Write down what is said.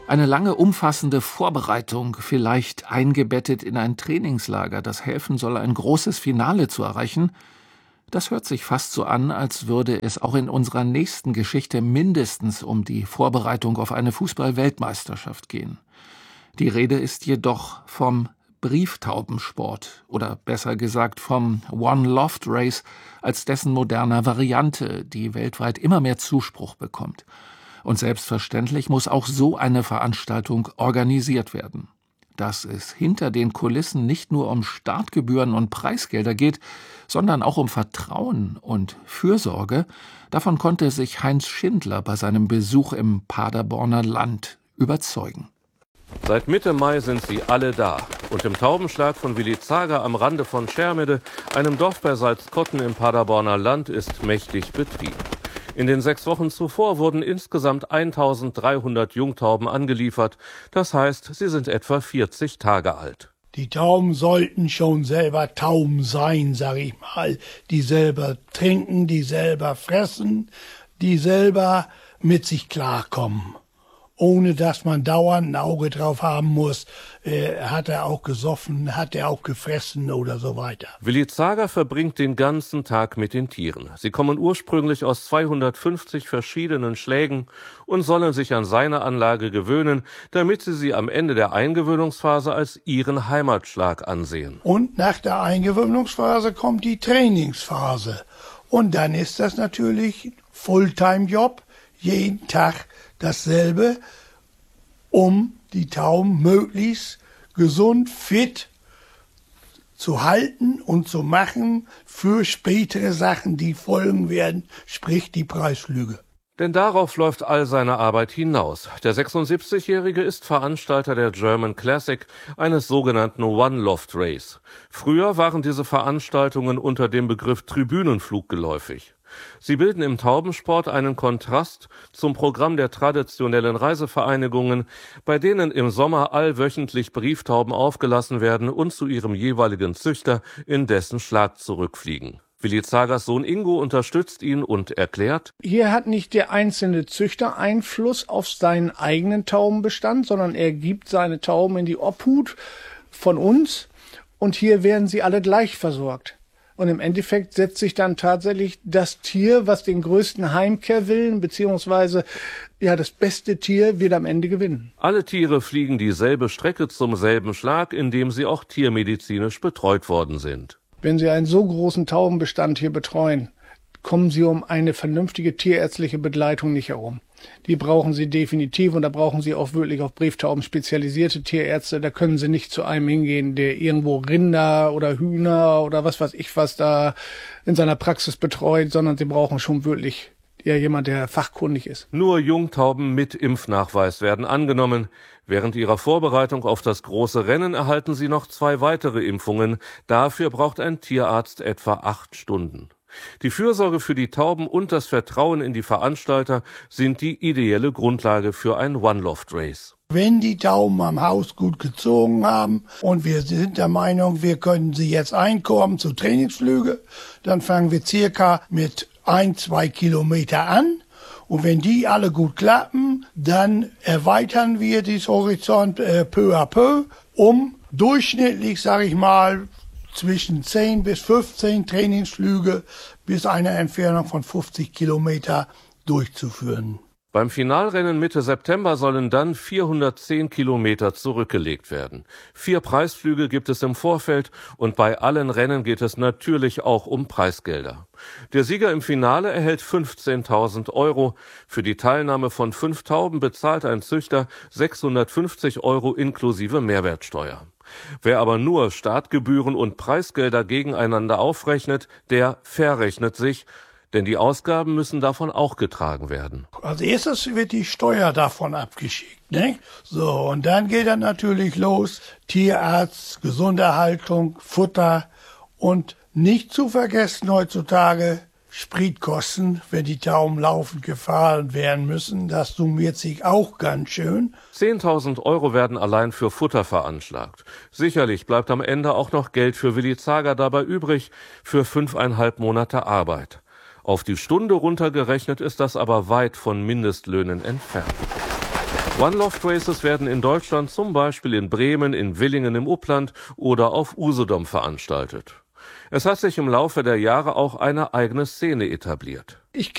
Eine lange, umfassende Vorbereitung, vielleicht eingebettet in ein Trainingslager, das helfen soll, ein großes Finale zu erreichen, das hört sich fast so an, als würde es auch in unserer nächsten Geschichte mindestens um die Vorbereitung auf eine Fußball-Weltmeisterschaft gehen. Die Rede ist jedoch vom Brieftaubensport oder besser gesagt vom One-Loft-Race als dessen moderner Variante, die weltweit immer mehr Zuspruch bekommt. Und selbstverständlich muss auch so eine Veranstaltung organisiert werden. Dass es hinter den Kulissen nicht nur um Startgebühren und Preisgelder geht, sondern auch um Vertrauen und Fürsorge, davon konnte sich Heinz Schindler bei seinem Besuch im Paderborner Land überzeugen. Seit Mitte Mai sind sie alle da. Und im Taubenschlag von Willi Zager am Rande von Schermede, einem Dorf bei Salzkotten im Paderborner Land, ist mächtig Betrieb. In den 6 Wochen zuvor wurden insgesamt 1300 Jungtauben angeliefert. Das heißt, sie sind etwa 40 Tage alt. Die Tauben sollten schon selber Tauben sein, sag ich mal. Die selber trinken, die selber fressen, die selber mit sich klarkommen. Ohne dass man dauernd ein Auge drauf haben muss, hat er auch gesoffen, hat er auch gefressen oder so weiter. Willi Zager verbringt den ganzen Tag mit den Tieren. Sie kommen ursprünglich aus 250 verschiedenen Schlägen und sollen sich an seine Anlage gewöhnen, damit sie am Ende der Eingewöhnungsphase als ihren Heimatschlag ansehen. Und nach der Eingewöhnungsphase kommt die Trainingsphase. Und dann ist das natürlich Fulltime-Job, jeden Tag dasselbe, um die Tauben möglichst gesund, fit zu halten und zu machen für spätere Sachen, die folgen werden, sprich die Preisflüge. Denn darauf läuft all seine Arbeit hinaus. Der 76-Jährige ist Veranstalter der German Classic, eines sogenannten One-Loft-Race. Früher waren diese Veranstaltungen unter dem Begriff Tribünenflug geläufig. Sie bilden im Taubensport einen Kontrast zum Programm der traditionellen Reisevereinigungen, bei denen im Sommer allwöchentlich Brieftauben aufgelassen werden und zu ihrem jeweiligen Züchter in dessen Schlag zurückfliegen. Willi Zagers Sohn Ingo unterstützt ihn und erklärt: Hier hat nicht der einzelne Züchter Einfluss auf seinen eigenen Taubenbestand, sondern er gibt seine Tauben in die Obhut von uns und hier werden sie alle gleich versorgt. Und im Endeffekt setzt sich dann tatsächlich das Tier, was den größten Heimkehrwillen, beziehungsweise das beste Tier wird am Ende gewinnen. Alle Tiere fliegen dieselbe Strecke zum selben Schlag, in dem sie auch tiermedizinisch betreut worden sind. Wenn Sie einen so großen Taubenbestand hier betreuen, kommen Sie um eine vernünftige tierärztliche Begleitung nicht herum. Die brauchen Sie definitiv und da brauchen Sie auch wirklich auf Brieftauben spezialisierte Tierärzte. Da können Sie nicht zu einem hingehen, der irgendwo Rinder oder Hühner oder was weiß ich was da in seiner Praxis betreut, sondern Sie brauchen schon wirklich jemand, der fachkundig ist. Nur Jungtauben mit Impfnachweis werden angenommen. Während ihrer Vorbereitung auf das große Rennen erhalten sie noch 2 weitere Impfungen. Dafür braucht ein Tierarzt etwa 8 Stunden. Die Fürsorge für die Tauben und das Vertrauen in die Veranstalter sind die ideelle Grundlage für ein One-Loft-Race. Wenn die Tauben am Haus gut gezogen haben und wir sind der Meinung, wir können sie jetzt einkorben zu Trainingsflüge, dann fangen wir circa mit 1-2 Kilometer an. Und wenn die alle gut klappen, dann erweitern wir diesen Horizont peu à peu, um durchschnittlich, sage ich mal, zwischen 10 bis 15 Trainingsflüge bis eine Entfernung von 50 Kilometer durchzuführen. Beim Finalrennen Mitte September sollen dann 410 Kilometer zurückgelegt werden. 4 Preisflüge gibt es im Vorfeld und bei allen Rennen geht es natürlich auch um Preisgelder. Der Sieger im Finale erhält 15.000 €. Für die Teilnahme von 5 Tauben bezahlt ein Züchter 650 € inklusive Mehrwertsteuer. Wer aber nur Startgebühren und Preisgelder gegeneinander aufrechnet, der verrechnet sich, denn die Ausgaben müssen davon auch getragen werden. Als erstes wird die Steuer davon abgeschickt, ne? So, und dann geht dann natürlich los, Tierarzt, Gesunderhaltung, Futter und nicht zu vergessen heutzutage Spritkosten, wenn die Tauben laufend gefahren werden müssen. Das summiert sich auch ganz schön. 10.000 € werden allein für Futter veranschlagt. Sicherlich bleibt am Ende auch noch Geld für Willi Zager dabei übrig, für 5,5 Monate Arbeit. Auf die Stunde runtergerechnet ist das aber weit von Mindestlöhnen entfernt. One Love Races werden in Deutschland zum Beispiel in Bremen, in Villingen im Upland oder auf Usedom veranstaltet. Es hat sich im Laufe der Jahre auch eine eigene Szene etabliert. Ich